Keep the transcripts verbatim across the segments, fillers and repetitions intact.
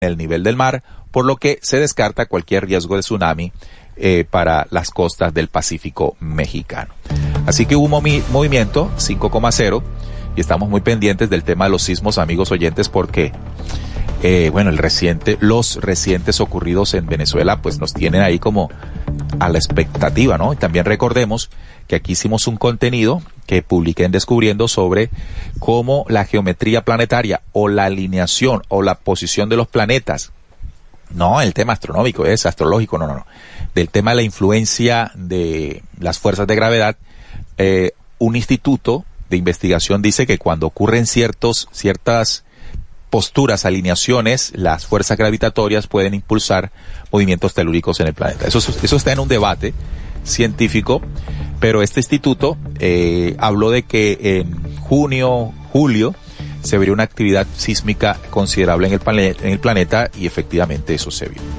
el nivel del mar, por lo que se descarta cualquier riesgo de tsunami eh, para las costas del Pacífico mexicano. Así que hubo un movi- movimiento cinco coma cero y estamos muy pendientes del tema de los sismos, amigos oyentes, porque eh, bueno, el reciente, los recientes ocurridos en Venezuela pues nos tienen ahí como a la expectativa, ¿no? Y también recordemos que aquí hicimos un contenido que publiqué en Descubriendo sobre cómo la geometría planetaria o la alineación o la posición de los planetas, no el tema astronómico, es astrológico, no, no, no, del tema de la influencia de las fuerzas de gravedad, eh, un instituto de investigación dice que cuando ocurren ciertos, ciertas posturas, alineaciones, las fuerzas gravitatorias pueden impulsar movimientos telúricos en el planeta. Eso, eso está en un debate científico, pero este instituto eh, habló de que en junio, julio, se vería una actividad sísmica considerable en el, plane- en el planeta y efectivamente eso se vio.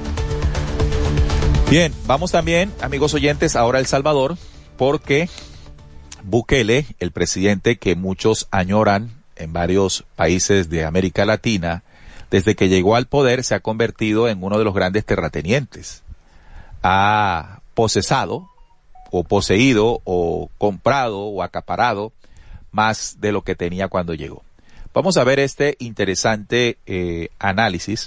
Bien, vamos también, amigos oyentes, ahora a El Salvador, porque Bukele, el presidente que muchos añoran en varios países de América Latina, desde que llegó al poder se ha convertido en uno de los grandes terratenientes. Ha posesado o poseído o comprado o acaparado más de lo que tenía cuando llegó. Vamos a ver este interesante eh, análisis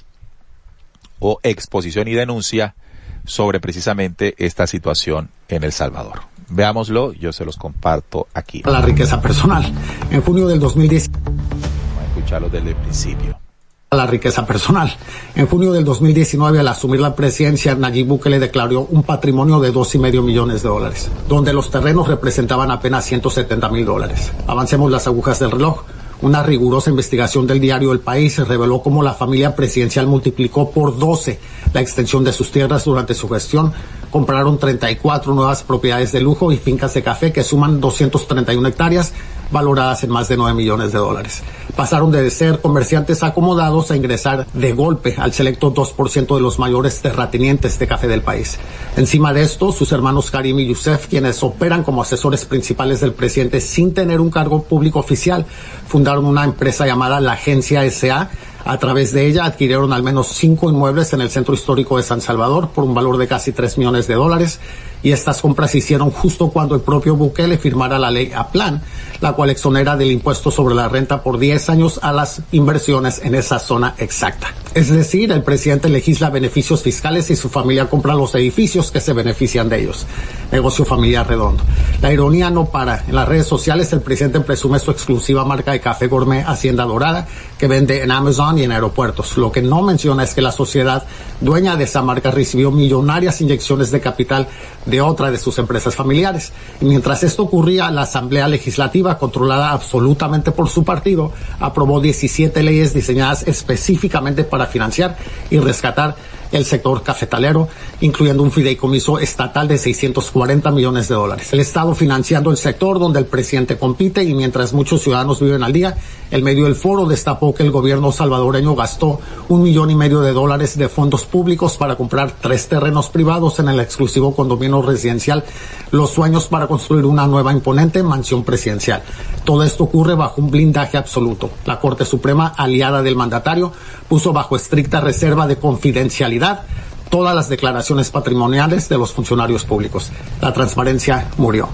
o exposición y denuncia sobre precisamente esta situación en El Salvador. Veámoslo, yo se los comparto aquí. La riqueza personal. En junio del dos mil diez. Vamos a escucharlo desde el principio. La riqueza personal. En junio del dos mil diecinueve, al asumir la presidencia, Nayib Bukele declaró un patrimonio de dos y medio millones de dólares, donde los terrenos representaban apenas ciento setenta mil dólares. Avancemos las agujas del reloj. Una rigurosa investigación del diario El País reveló cómo la familia presidencial multiplicó por doce la extensión de sus tierras durante su gestión. Compraron treinta y cuatro nuevas propiedades de lujo y fincas de café que suman doscientas treinta y una hectáreas, valoradas en más de nueve millones de dólares. Pasaron de ser comerciantes acomodados a ingresar de golpe al selecto dos por ciento de los mayores terratenientes de café del país. Encima de esto, sus hermanos Karim y Youssef, quienes operan como asesores principales del presidente sin tener un cargo público oficial, fundaron una empresa llamada La Agencia S A. A través de ella adquirieron al menos cinco inmuebles en el centro histórico de San Salvador por un valor de casi tres millones de dólares. Y estas compras se hicieron justo cuando el propio Bukele firmara la ley Aplan, la cual exonera del impuesto sobre la renta por diez años a las inversiones en esa zona exacta. Es decir, el presidente legisla beneficios fiscales y su familia compra los edificios que se benefician de ellos. Negocio familiar redondo. La ironía no para. En las redes sociales el presidente presume su exclusiva marca de café gourmet Hacienda Dorada, que vende en Amazon y en aeropuertos. Lo que no menciona es que la sociedad dueña de esa marca recibió millonarias inyecciones de capital de otra de sus empresas familiares. Y mientras esto ocurría, la Asamblea Legislativa, controlada absolutamente por su partido, aprobó diecisiete leyes diseñadas específicamente para financiar y rescatar el sector cafetalero, incluyendo un fideicomiso estatal de seiscientos cuarenta millones de dólares. El Estado financiando el sector donde el presidente compite, y mientras muchos ciudadanos viven al día, el medio del Foro destapó que el gobierno salvadoreño gastó un millón y medio de dólares de fondos públicos para comprar tres terrenos privados en el exclusivo condominio residencial Los Sueños para construir una nueva imponente mansión presidencial. Todo esto ocurre bajo un blindaje absoluto. La Corte Suprema, aliada del mandatario, puso bajo estricta reserva de confidencialidad todas las declaraciones patrimoniales de los funcionarios públicos. La transparencia murió.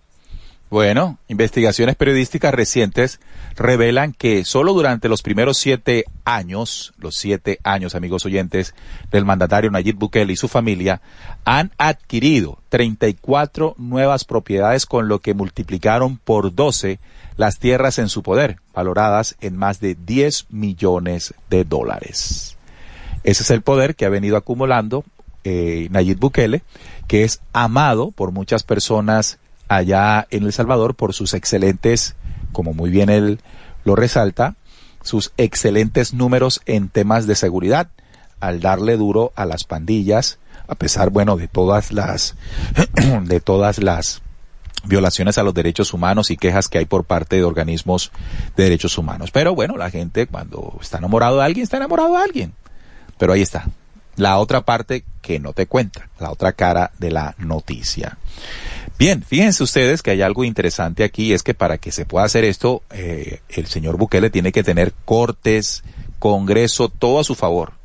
Bueno, investigaciones periodísticas recientes revelan que solo durante los primeros siete años, los siete años, amigos oyentes, del mandatario Nayib Bukele y su familia, han adquirido treinta y cuatro nuevas propiedades, con lo que multiplicaron por doce las tierras en su poder, valoradas en más de diez millones de dólares. Ese es el poder que ha venido acumulando eh, Nayib Bukele, que es amado por muchas personas allá en El Salvador por sus excelentes, como muy bien él lo resalta, sus excelentes números en temas de seguridad, al darle duro a las pandillas, a pesar, bueno, de todas las, de todas las violaciones a los derechos humanos y quejas que hay por parte de organismos de derechos humanos. Pero bueno, la gente cuando está enamorado de alguien, está enamorado de alguien. Pero ahí está, la otra parte que no te cuenta, la otra cara de la noticia. Bien, fíjense ustedes que hay algo interesante aquí, es que para que se pueda hacer esto, eh, el señor Bukele tiene que tener cortes, Congreso, todo a su favor.